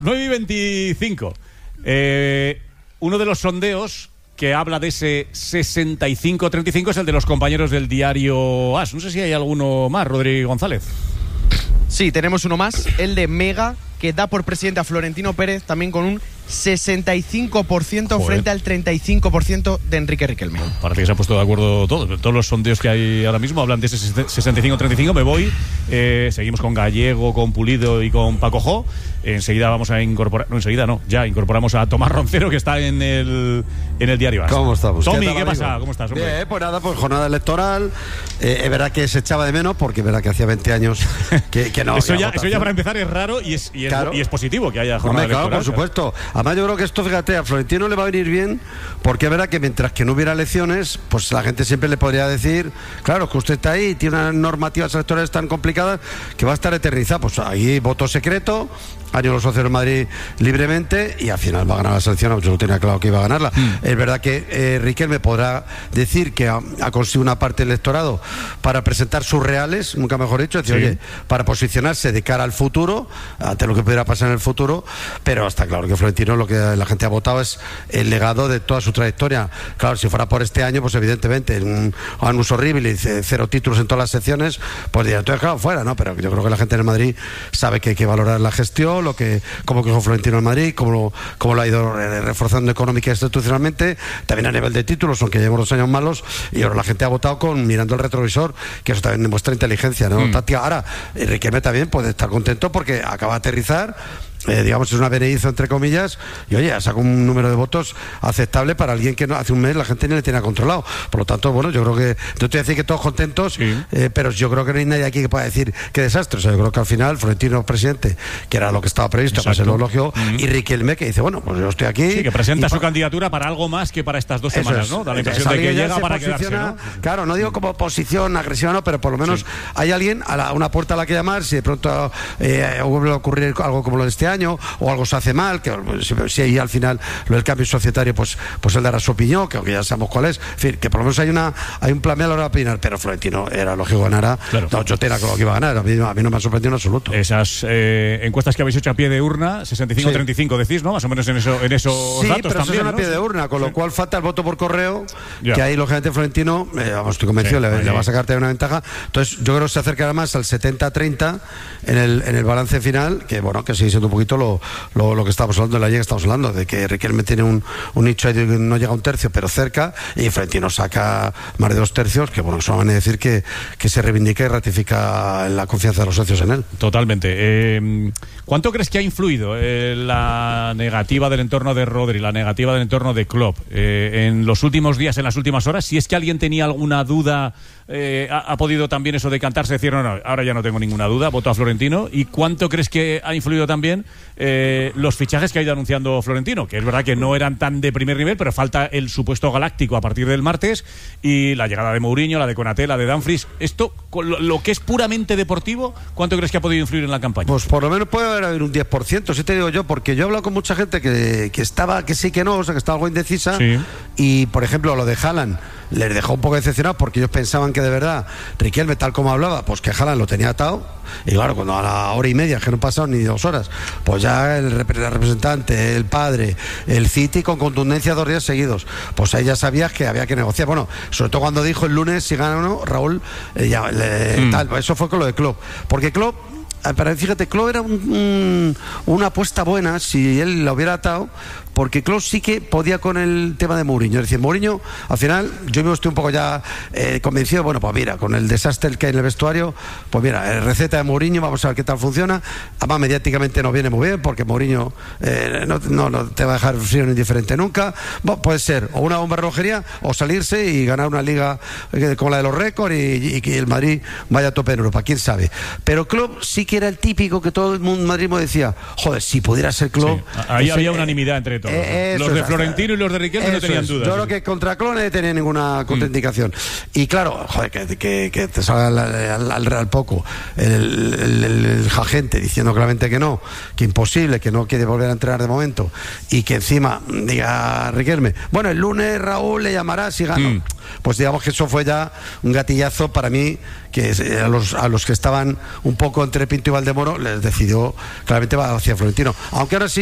9:25. Uno de los sondeos que habla de ese 65-35 es el de los compañeros del diario AS. No sé si hay alguno más, Rodri González. Sí, tenemos uno más, el de Mega, que da por presidente a Florentino Pérez, también con un 65% frente al 35% de Enrique Riquelme. Parece que se han puesto de acuerdo todos. Todos los sondeos que hay ahora mismo hablan de ese 65-35. Me voy. Seguimos con Gallego, con Pulido y con Paco Jo. Enseguida vamos a incorporar... No, enseguida no. Ya incorporamos a Tomás Roncero, que está en el diario AS. ¿Cómo estamos? Tommy, ¿qué pasa? ¿Cómo estás, hombre? Bien, pues nada, pues jornada electoral. Es verdad que se echaba de menos, porque es verdad que hacía 20 años que no. Eso ya para empezar es raro y es positivo que haya jornada electoral. Claro, por supuesto. Además, yo creo que esto, fíjate, a Florentino le va a venir bien, porque es verdad que mientras que no hubiera elecciones, pues la gente siempre le podría decir, claro, que usted está ahí y tiene unas normativas electorales tan complicadas que va a estar eternizado. Pues ahí voto secreto, año los socios de Madrid libremente, y al final va a ganar la selección. Yo lo tenía claro que iba a ganarla. Es verdad que Riquelme podrá decir que ha conseguido una parte del electorado para presentar sus reales, nunca mejor dicho, es decir, oye, para posicionarse de cara al futuro, ante lo que pudiera pasar en el futuro, pero está claro que Florentino, lo que la gente ha votado es el legado de toda su trayectoria. Claro, si fuera por este año, pues evidentemente un Anus horrible y 0 títulos en todas las secciones, pues diría, entonces claro, fuera, ¿no? Pero yo creo que la gente en Madrid sabe que hay que valorar la gestión, cómo quejó Florentino en Madrid, cómo lo ha ido reforzando económica y institucionalmente, también a nivel de títulos, aunque llevamos 2 años malos, y ahora la gente ha votado mirando el retrovisor, que eso también demuestra inteligencia, ¿no? Ahora, Riquelme también puede estar contento porque acaba de aterrizar. Digamos, es una benedizo entre comillas, y oye, ha sacado un número de votos aceptable para alguien que hace un mes la gente ni le tenía controlado. Por lo tanto, bueno, yo creo que, no te voy a decir que todos contentos, pero yo creo que no hay nadie aquí que pueda decir qué desastre. O sea, yo creo que al final Florentino presidente, que era lo que estaba previsto, para ser lo lógico, y Riquelme, que dice, bueno, pues yo estoy aquí. Sí, que presenta su candidatura para algo más que para estas 2 semanas, ¿no? Da la impresión de que llega para quedarse, ¿no? Claro, no digo como oposición agresiva, no, pero por lo menos hay alguien una puerta a la que llamar si de pronto vuelve a ocurrir algo como lo de este año, o algo se hace mal, que si ahí al final lo del cambio societario, pues él dará su opinión, que aunque ya sabemos cuál es, en fin, que por lo menos hay un plan B a la hora de opinar, pero Florentino era lógico que ganara. Claro. No, yo tenía claro que iba a ganar, a mí no me ha sorprendido en absoluto. Esas encuestas que habéis hecho a pie de urna, 65-35 decís, ¿no? Más o menos en esos sí, datos pero también, eso es a pie de urna, con lo cual falta el voto por correo, que ahí lógicamente Florentino, estoy convencido, le va a sacar una ventaja. Entonces yo creo que se acercará más al 70-30 en el balance final, que bueno, que sigue siendo un poquito lo que estamos hablando, de la llega estamos hablando, de que Riquelme tiene un nicho ahí que no llega a 1/3, pero cerca, y Florentino saca más de 2/3, que bueno, eso van a decir que se reivindica y ratifica la confianza de los socios en él. Totalmente. ¿Cuánto crees que ha influido la negativa del entorno de Rodri, la negativa del entorno de Klopp en los últimos días, en las últimas horas? Si es que alguien tenía alguna duda, ha podido también eso decantarse, decir, no, ahora ya no tengo ninguna duda, voto a Florentino. ¿Y cuánto crees que ha influido también los fichajes que ha ido anunciando Florentino? Que es verdad que no eran tan de primer nivel, pero falta el supuesto galáctico a partir del martes, y la llegada de Mourinho, la de Konaté, la de Dumfries. Esto, lo que es puramente deportivo, ¿cuánto crees que ha podido influir en la campaña? Pues por lo menos puede haber un 10%, si te digo yo, porque yo he hablado con mucha gente que estaba que sí que no, o sea, que estaba algo indecisa, y por ejemplo lo de Haaland les dejó un poco decepcionados, porque ellos pensaban que de verdad Riquelme, tal como hablaba, pues que Haaland lo tenía atado, y claro, cuando a la hora y media, que no pasaron ni 2 horas, pues ya el representante, el padre, el City con contundencia 2 días seguidos, pues ahí ya sabías que había que negociar. Bueno, sobre todo cuando dijo el lunes si gana o no, Raúl, tal, eso fue con lo de Klopp, porque Klopp, pero fíjate, Klopp era una apuesta buena si él la hubiera atado, porque Klopp sí que podía con el tema de Mourinho. Es decir, Mourinho, al final, yo estoy un poco ya convencido, bueno, pues mira, con el desastre que hay en el vestuario, pues mira, receta de Mourinho, vamos a ver qué tal funciona. Además, mediáticamente nos viene muy bien, porque Mourinho no te va a dejar frío ni indiferente nunca. Bueno, puede ser o una bomba de relojería, o salirse y ganar una liga como la de los récords, y que el Madrid vaya a tope en Europa, quién sabe. Pero Klopp sí que era el típico que todo el mundo madridismo decía, joder, si pudiera ser Klopp. Sí. Ahí había unanimidad entre todos. Los de Florentino y los de Riquelme no tenían dudas. Yo creo que contra Klopp no tenía ninguna contraindicación. Y claro, joder, que te salga al poco el agente diciendo claramente que no, que imposible, que no quiere volver a entrenar de momento, y que encima diga Riquelme, bueno, el lunes Raúl le llamará si gano. Pues digamos que eso fue ya un gatillazo para mí, que a los que estaban un poco entre Pinto y Valdemoro les decidió claramente va hacia Florentino. Aunque ahora sí